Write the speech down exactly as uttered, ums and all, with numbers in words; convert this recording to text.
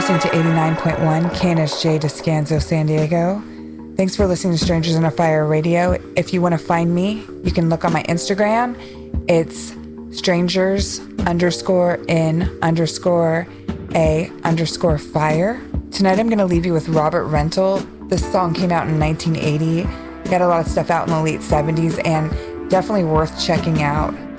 listening to eighty-nine point one K N S J Descanso, San Diego. Thanks for listening to Strangers in a Fire Radio. If you want to find me, you can look on my Instagram. It's strangers underscore in underscore a underscore fire. Tonight I'm going to leave you with Robert Rental. This song came out in nineteen eighty. Got a lot of stuff out in the late seventies and definitely worth checking out.